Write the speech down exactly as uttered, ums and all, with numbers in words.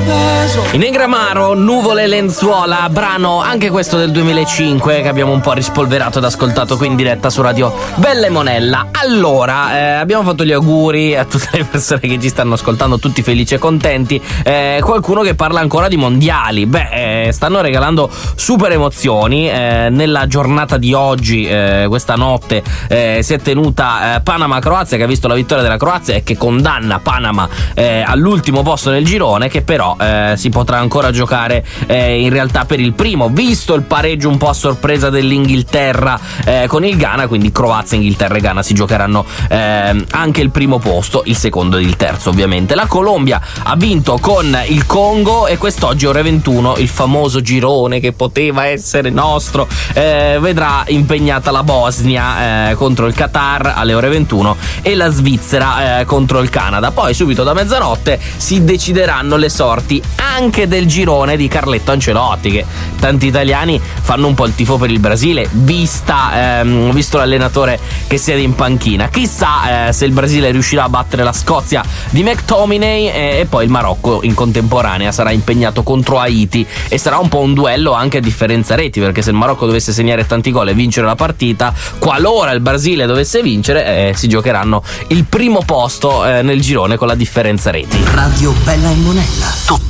In Negramaro, Nuvole e lenzuola, brano anche questo del duemilacinque che abbiamo un po' rispolverato ed ascoltato qui in diretta su Radio Bella e Monella. Allora, eh, abbiamo fatto gli auguri a tutte le persone che ci stanno ascoltando, tutti felici e contenti. Eh, qualcuno che parla ancora di mondiali. Beh, eh, stanno regalando super emozioni. Eh, nella giornata di oggi, eh, questa notte, eh, si è tenuta eh, Panama-Croazia, che ha visto la vittoria della Croazia e che condanna Panama eh, all'ultimo posto nel girone, che però eh, si potrà ancora giocare eh, in realtà per il primo, visto il pareggio un po' a sorpresa dell'Inghilterra eh, con il Ghana. Quindi Croazia, Inghilterra e Ghana si giocheranno eh, anche il primo posto, il secondo ed il terzo ovviamente. La Colombia ha vinto con il Congo e quest'oggi ore ventuno il famoso girone che poteva essere nostro eh, vedrà impegnata la Bosnia eh, contro il Qatar alle ore ventuno e la Svizzera eh, contro il Canada. Poi subito da mezzanotte si decideranno le sorti anche del girone di Carletto Ancelotti, che tanti italiani fanno un po' il tifo per il Brasile, vista ehm, visto l'allenatore che siede in panchina. Chissà eh, se il Brasile riuscirà a battere la Scozia di McTominay eh, e poi il Marocco in contemporanea sarà impegnato contro Haiti e sarà un po' un duello anche a differenza reti, perché se il Marocco dovesse segnare tanti gol e vincere la partita, qualora il Brasile dovesse vincere eh, si giocheranno il primo posto eh, nel girone con la differenza reti. Radio Bella e Monella.